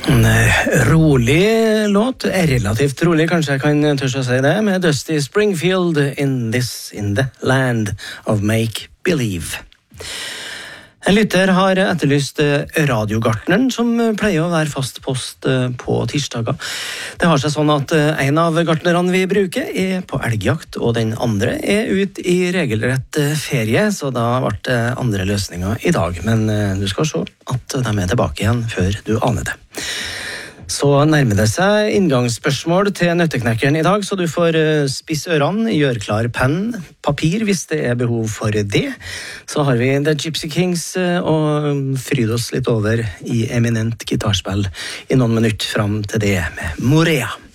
En rolig låt, relativt rolig, kanskje jeg kan tørre å si det, med Dusty Springfield in the land of make believe. En lytter har etterlyst radiogartneren, som pleier å være fast post på tirsdager. Det har seg sånn at en av gartnerne vi bruker er på elgjakt, og den andre er ut i regelrett ferie, så da ble det andre løsninger i dag. Men du skal se at de er tilbake igjen før du aner det. Så nærmer det seg inngangsspørsmål til Nøtteknekkeren i dag, så du får spisse ørene, gjør klar penn, papir hvis det er behov for det. Så har vi The Gypsy Kings og fryd oss litt over i eminent gitarspill i noen minutter fram til det med Morea.